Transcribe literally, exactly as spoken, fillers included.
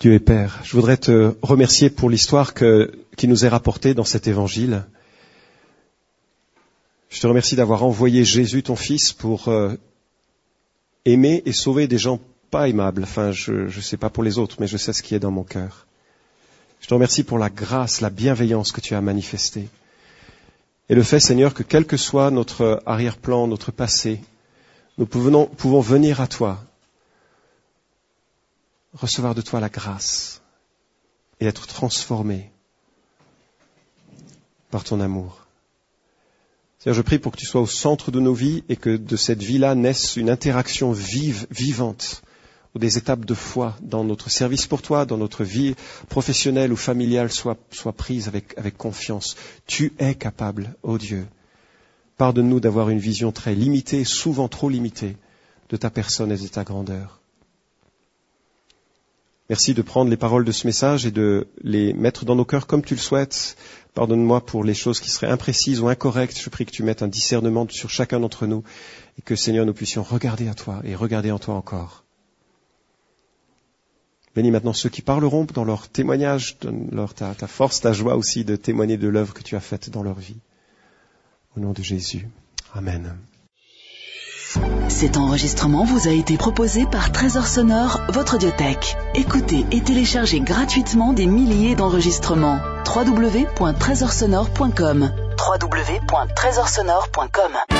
Dieu est Père, je voudrais te remercier pour l'histoire que, qui nous est rapportée dans cet évangile. Je te remercie d'avoir envoyé Jésus, ton Fils, pour euh, aimer et sauver des gens pas aimables. Enfin, je ne sais pas pour les autres, mais je sais ce qui est dans mon cœur. Je te remercie pour la grâce, la bienveillance que tu as manifestée. Et le fait, Seigneur, que quel que soit notre arrière-plan, notre passé, nous pouvons, pouvons venir à toi, recevoir de toi la grâce et être transformés par ton amour. Seigneur, je prie pour que tu sois au centre de nos vies et que de cette vie-là naisse une interaction vive, vivante, où des étapes de foi dans notre service pour toi, dans notre vie professionnelle ou familiale soient, soient prises avec, avec confiance. Tu es capable, ô Dieu. Pardonne-nous d'avoir une vision très limitée, souvent trop limitée, de ta personne et de ta grandeur. Merci de prendre les paroles de ce message et de les mettre dans nos cœurs comme tu le souhaites. Pardonne-moi pour les choses qui seraient imprécises ou incorrectes. Je prie que tu mettes un discernement sur chacun d'entre nous et que, Seigneur, nous puissions regarder à toi et regarder en toi encore. Bénis maintenant ceux qui parleront dans leur témoignage, donne-leur ta, ta force, ta joie aussi de témoigner de l'œuvre que tu as faite dans leur vie. Au nom de Jésus. Amen. Cet enregistrement vous a été proposé par Trésor Sonore, votre audiothèque. Écoutez et téléchargez gratuitement des milliers d'enregistrements. w w w point trésor sonore point com w w w point trésor sonore point com